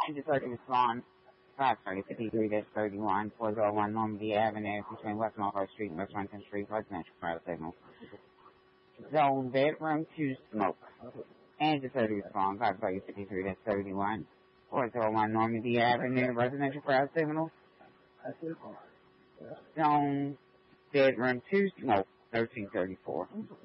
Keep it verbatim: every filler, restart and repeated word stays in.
Angel thirty respond. five thirty, fifty-three thirty-one, four oh one Normandy Avenue between West Marlboro Street and West Rankin Street, residential fire signal. Zone bedroom two smoke. Angel thirty respond. five thirty, fifty-three thirty-one, four oh one Normandy Avenue, residential fire signal. Zone bedroom two smoke. thirteen thirty-four.